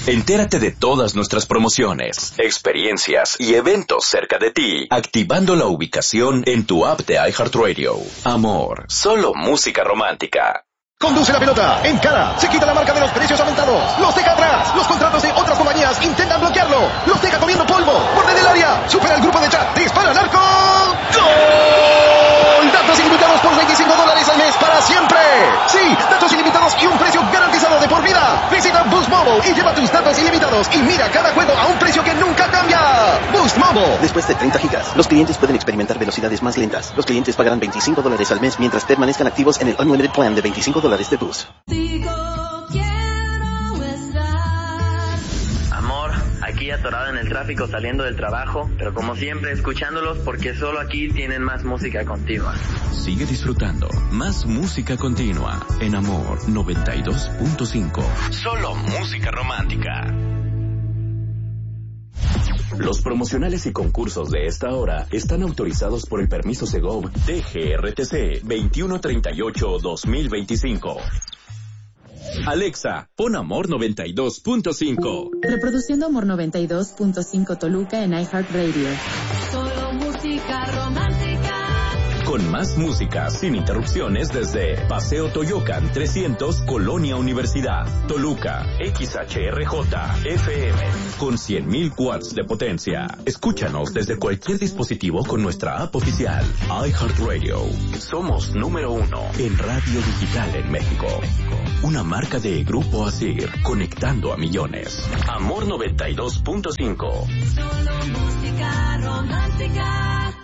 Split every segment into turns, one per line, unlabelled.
Entérate de todas nuestras promociones, experiencias y eventos cerca de ti, activando la ubicación en tu app de iHeartRadio. Amor, solo música romántica.
Conduce la pelota, encara, se quita la marca de los precios aumentados, los deja atrás, los contratos de otras compañías intentan bloquearlo, los deja comiendo polvo, borde del área, supera el grupo de chat, dispara al arco, ¡gol! Datos ilimitados por $25 al mes para siempre. Sí, datos ilimitados y un precio garantizado de por vida. Visita Boost Mobile y lleva tus datos ilimitados y mira cada juego a un precio que nunca cambia. Boost Mobile.
Después de 30 gigas, los clientes pueden experimentar velocidades más lentas. Los clientes pagarán $25 al mes mientras permanezcan activos en el Unlimited Plan de $25 de Boost.
Aquí atorado en el tráfico saliendo del trabajo, pero como siempre escuchándolos porque solo aquí tienen más música continua.
Sigue disfrutando más música continua en Amor 92.5. Solo música romántica. Los promocionales y concursos de esta hora están autorizados por el permiso Segov DGRTC 2138-2025. Alexa, pon Amor 92.5.
Reproduciendo Amor 92.5 Toluca en iHeartRadio.
Solo música romántica.
Con más música sin interrupciones desde Paseo Toyocan 300, Colonia Universidad, Toluca, XHRJ, FM, con 100.000 watts de potencia. Escúchanos desde cualquier dispositivo con nuestra app oficial, iHeartRadio. Somos número 1 en radio digital en México. Una marca de Grupo Asir, conectando a millones. Amor 92.5.
Solo música romántica.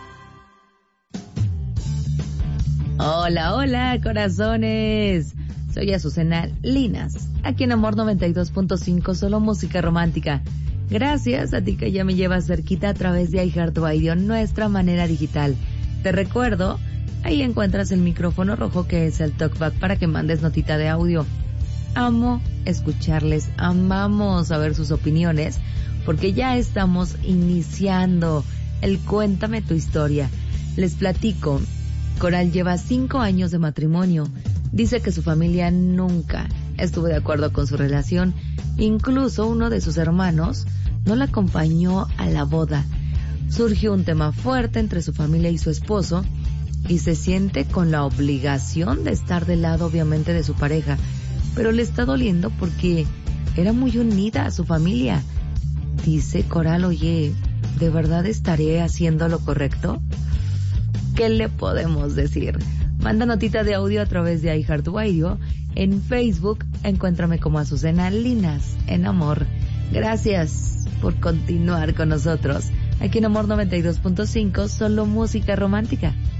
Hola, hola, corazones. Soy Azucena Linas, aquí en Amor 92.5, solo música romántica. Gracias a ti que ya me llevas cerquita a través de iHeartRadio, nuestra manera digital. Te recuerdo, ahí encuentras el micrófono rojo que es el talkback para que mandes notita de audio. Amo escucharles, amamos saber sus opiniones, porque ya estamos iniciando el Cuéntame tu historia. Les platico. Coral lleva 5 años de matrimonio. Dice que su familia nunca estuvo de acuerdo con su relación. Incluso uno de sus hermanos no la acompañó a la boda. Surgió un tema fuerte entre su familia y su esposo y se siente con la obligación de estar del lado, obviamente, de su pareja. Pero le está doliendo porque era muy unida a su familia. Dice Coral, oye, ¿de verdad estaré haciendo lo correcto? ¿Qué le podemos decir? Manda notita de audio a través de iHeartRadio. En Facebook, encuéntrame como Azucena Linas en Amor. Gracias por continuar con nosotros. Aquí en Amor 92.5, solo música romántica.